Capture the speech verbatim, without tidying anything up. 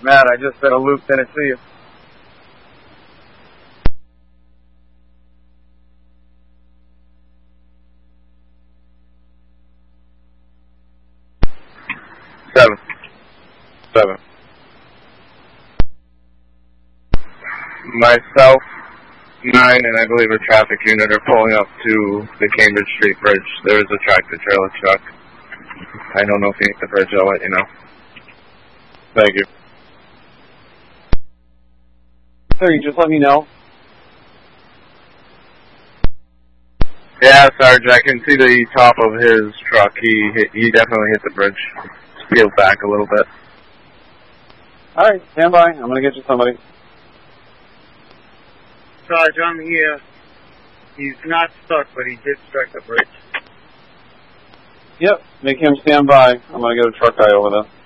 Matt, I just said a Luke, Tennessee. Seven. Seven. Myself, nine, and I believe a traffic unit are pulling up to the Cambridge Street Bridge. There is a tractor-trailer truck. I don't know if you need the bridge. I'll let you know. Thank you. Sir, you just let me know. Yeah, Sarge, I can see the top of his truck. He hit, he definitely hit the bridge. Peeled back a little bit. All right, stand by. I'm going to get you somebody. Sarge, I'm here. He's not stuck, but he did strike the bridge. Yep, make him stand by. I'm going to get a truck guy over there.